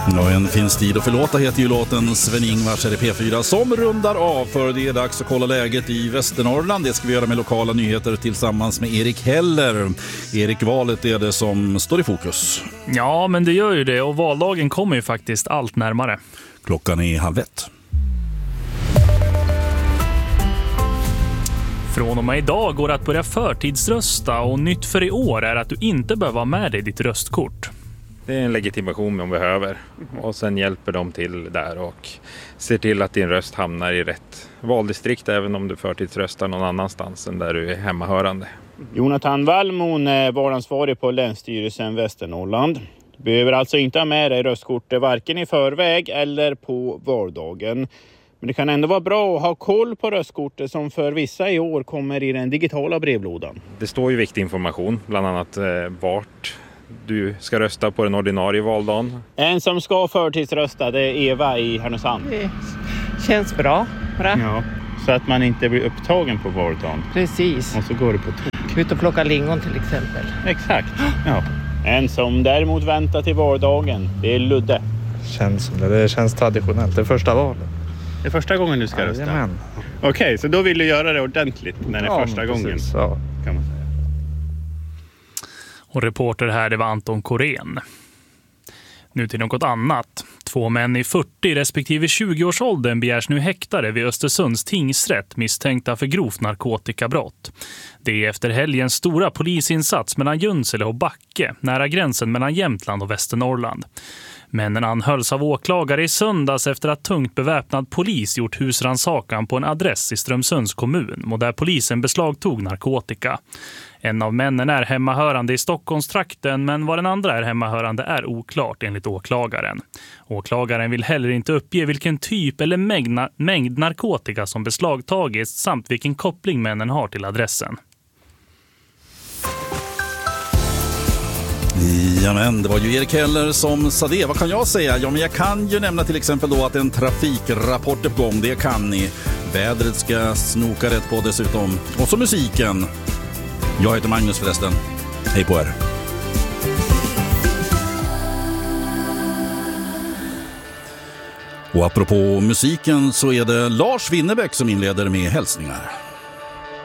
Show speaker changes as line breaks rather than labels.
Ja, en finns tid att förlåta heter ju låten Sven-Ingvars P4 som rundar av, för det är dags att kolla läget i Västernorrland. Det ska vi göra med lokala nyheter tillsammans med Erik Heller. Erik, valet är det som står i fokus.
Ja, men det gör ju det, och valdagen kommer ju faktiskt allt närmare.
Klockan är 12:30.
Från och med idag går det att börja förtidsrösta, och nytt för i år är att du inte behöver ha med dig ditt röstkort.
Det är en legitimation man behöver, och sen hjälper de till där och ser till att din röst hamnar i rätt valdistrikt även om du förtidsröstar någon annanstans än där du är hemmahörande.
Jonathan Wallmon är valansvarig på Länsstyrelsen Västernorrland. Du behöver alltså inte ha med dig röstkortet varken i förväg eller på valdagen. Men det kan ändå vara bra att ha koll på röstkortet som för vissa i år kommer i den digitala brevlådan.
Det står ju viktig information, bland annat vart du ska rösta på den ordinarie valdagen.
En som ska förtidsrösta, det är Eva i Härnösand.
Det känns bra.
Ja, så att man inte blir upptagen på valdagen.
Precis.
Och så går det på tok.
Ut och plocka lingon till exempel.
Exakt, ja. En som däremot väntar till valdagen, det är Ludde.
Det känns traditionellt, det är första valet.
Det är första gången du ska rösta?
Jajamän.
Okej, så då vill du göra det ordentligt när det är första gången?
Precis, ja.
Kan man säga.
Och reporter här, det var Anton Korén. Nu till något annat. 2 män i 40 respektive 20-årsåldern begärs nu häktade vid Östersunds tingsrätt misstänkta för grovt narkotikabrott. Det är efter helgens stora polisinsats mellan Junsele och Backe, nära gränsen mellan Jämtland och Västernorrland. Männen anhölls av åklagare i söndags efter att tungt beväpnad polis gjort husrannsakan på en adress i Strömsunds kommun, och där polisen beslagtog narkotika. En av männen är hemmahörande i Stockholmstrakten, men vad den andra är hemmahörande är oklart enligt åklagaren. Åklagaren vill heller inte uppge vilken typ eller mängd narkotika som beslagtagits samt vilken koppling männen har till adressen.
Ja, men det var ju Erik Heller som sa det. Vad kan jag säga? Ja, men jag kan ju nämna till exempel då att en trafikrapport är på gång. Det kan ni. Vädret ska snoka rätt på dessutom. Och så musiken. Jag heter Magnus förresten. Hej på er. Och apropå musiken så är det Lars Winnerbäck som inleder med hälsningar.